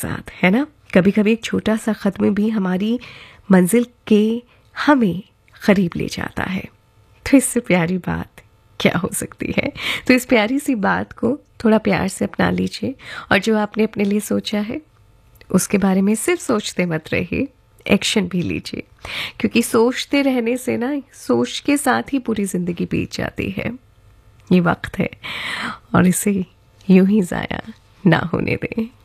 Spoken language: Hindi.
साथ, है ना? कभी कभी एक छोटा सा ख़त भी हमारी मंजिल के हमें करीब ले जाता है। तो इससे प्यारी बात क्या हो सकती है? तो इस प्यारी सी बात को थोड़ा प्यार से अपना लीजिए, और जो आपने अपने लिए सोचा है उसके बारे में सिर्फ सोचते मत रहिए, एक्शन भी लीजिए, क्योंकि सोचते रहने से ना सोच के साथ ही पूरी ज़िंदगी बीत जाती है। ये वक्त है और इसे यूं ही ज़ाया ना होने दें।